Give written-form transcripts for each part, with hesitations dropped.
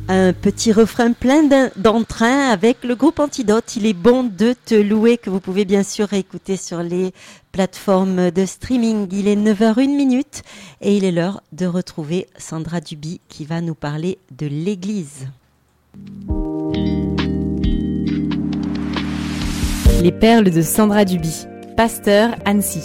Un petit refrain plein d'entrain avec le groupe Antidote. Il est bon de te louer, que vous pouvez bien sûr écouter sur les plateformes de streaming. Il est 9h01 et il est l'heure de retrouver Sandra Duby qui va nous parler de l'Église. Les perles de Sandra Duby, pasteur Annecy.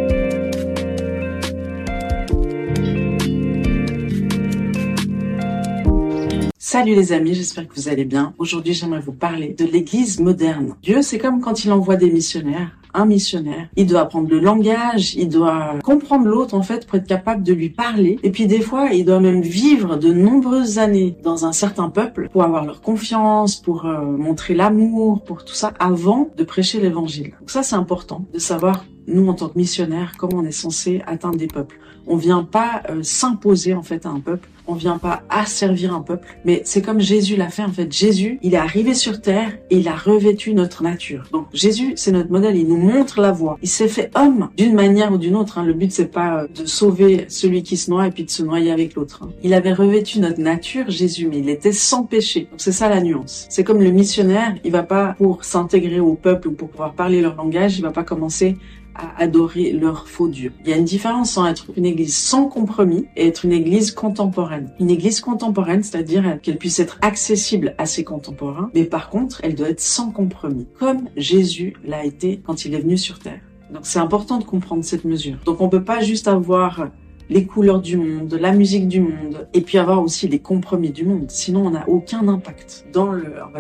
Salut les amis, j'espère que vous allez bien. Aujourd'hui, j'aimerais vous parler de l'Église moderne. Dieu, c'est comme quand il envoie des missionnaires. Un missionnaire, il doit apprendre le langage, il doit comprendre l'autre en fait pour être capable de lui parler. Et puis des fois, il doit même vivre de nombreuses années dans un certain peuple pour avoir leur confiance, pour montrer l'amour, pour tout ça avant de prêcher l'évangile. Donc ça, c'est important de savoir, nous en tant que missionnaires, comment on est censé atteindre des peuples. On vient pas s'imposer en fait à un peuple, on vient pas asservir un peuple, mais c'est comme Jésus l'a fait en fait. Jésus, il est arrivé sur terre et il a revêtu notre nature. Donc Jésus, c'est notre modèle, il nous montre la voie. Il s'est fait homme d'une manière ou d'une autre. Le but c'est pas de sauver celui qui se noie et puis de se noyer avec l'autre. Il avait revêtu notre nature, Jésus, mais il était sans péché. Donc c'est ça la nuance. C'est comme le missionnaire, il va pas pour s'intégrer au peuple ou pour pouvoir parler leur langage, il va pas commencer à adorer leur faux dieu. Il y a une différence entre être une église sans compromis et être une église contemporaine. Une église contemporaine, c'est-à-dire qu'elle puisse être accessible à ses contemporains, mais par contre, elle doit être sans compromis, comme Jésus l'a été quand il est venu sur terre. Donc c'est important de comprendre cette mesure. Donc on peut pas juste avoir les couleurs du monde, la musique du monde, et puis avoir aussi les compromis du monde. Sinon, on n'a aucun impact dans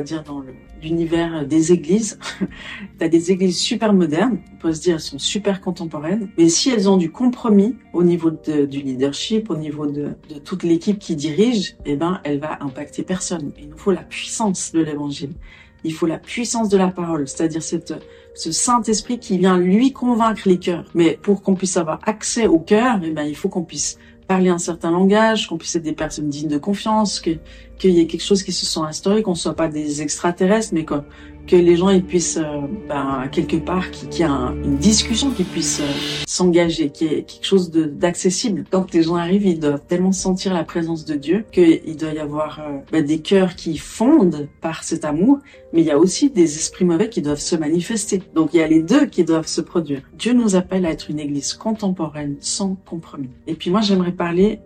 l'univers des églises. T'as des églises super modernes, on peut se dire elles sont super contemporaines, mais si elles ont du compromis au niveau du leadership, au niveau de toute l'équipe qui dirige, elle va impacter personne. Il nous faut la puissance de l'évangile. Il faut la puissance de la parole, c'est-à-dire ce Saint-Esprit qui vient lui convaincre les cœurs. Mais pour qu'on puisse avoir accès au cœur, il faut qu'on puisse parler un certain langage, qu'on puisse être des personnes dignes de confiance, qu'il y ait quelque chose qui se soit instauré, qu'on ne soit pas des extraterrestres, mais que les gens ils puissent quelque part qu'il y a une discussion qui puisse s'engager, qui est quelque chose d'accessible. Quand les gens arrivent, ils doivent tellement sentir la présence de Dieu qu'il doit y avoir des cœurs qui fondent par cet amour, mais il y a aussi des esprits mauvais qui doivent se manifester. Donc il y a les deux qui doivent se produire. Dieu nous appelle à être une église contemporaine sans compromis. Et puis moi j'aimerais parler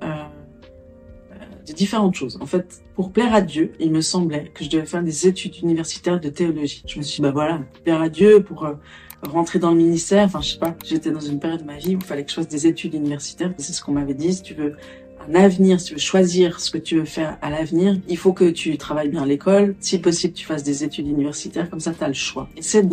de différentes choses. En fait, pour plaire à Dieu, il me semblait que je devais faire des études universitaires de théologie. Je me suis dit, plaire à Dieu pour rentrer dans le ministère, je sais pas, j'étais dans une période de ma vie où il fallait que je fasse des études universitaires. C'est ce qu'on m'avait dit, si tu veux un avenir, si tu veux choisir ce que tu veux faire à l'avenir, il faut que tu travailles bien à l'école. Si possible, tu fasses des études universitaires, comme ça tu as le choix. Et c'est